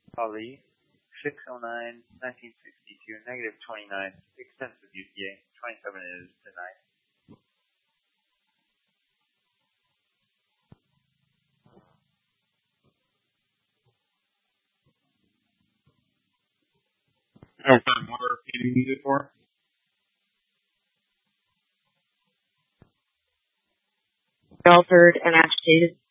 Ali, 609-1962, negative 29, extensive UTA, 27 is denied. What are you needed for? Altered and agitated.